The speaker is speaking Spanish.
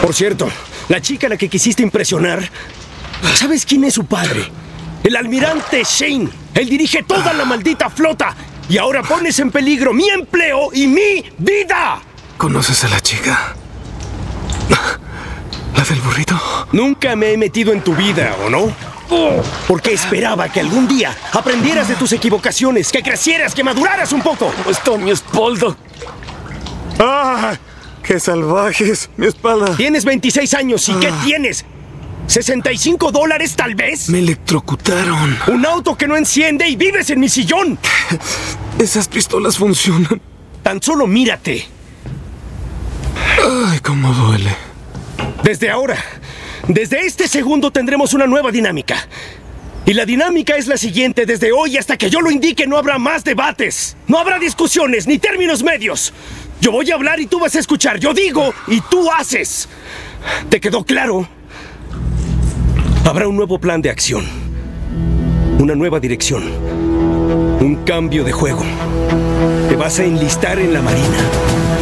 Por cierto, la chica a la que quisiste impresionar, ¿sabes quién es su padre? El almirante Shane. Él dirige toda la maldita flota. Y ahora pones en peligro mi empleo y mi vida. ¿Conoces a la chica? ¿La del burrito? Nunca me he metido en tu vida, ¿o no? Porque esperaba que algún día aprendieras de tus equivocaciones, que crecieras, que maduraras un poco. ¿Cómo está mi espalda? ¡Ah! ¡Qué salvajes! Mi espalda. Tienes 26 años, ¿y qué tienes? ¿$65 tal vez? Me electrocutaron. Un auto que no enciende y vives en mi sillón. Esas pistolas funcionan. Tan solo mírate. Ay, cómo duele. Desde ahora, desde este segundo tendremos una nueva dinámica. Y la dinámica es la siguiente: desde hoy hasta que yo lo indique no habrá más debates. No habrá discusiones ni términos medios. Yo voy a hablar y tú vas a escuchar. Yo digo y tú haces. ¿Te quedó claro? Habrá un nuevo plan de acción. Una nueva dirección. Un cambio de juego. Te vas a enlistar en la Marina.